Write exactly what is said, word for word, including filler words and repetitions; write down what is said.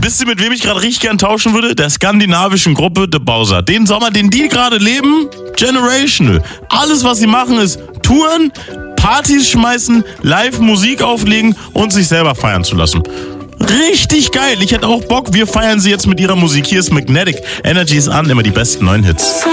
Wisst ihr, mit wem ich gerade richtig gern tauschen würde? Der skandinavischen Gruppe The Bowser. Den Sommer, den die gerade leben, generational. Alles, was sie machen, ist Touren, Partys schmeißen, live Musik auflegen und sich selber feiern zu lassen. Richtig geil. Ich hätte auch Bock. Wir feiern sie jetzt mit ihrer Musik. Hier ist Magnetic. Energy ist an, immer die besten neuen Hits.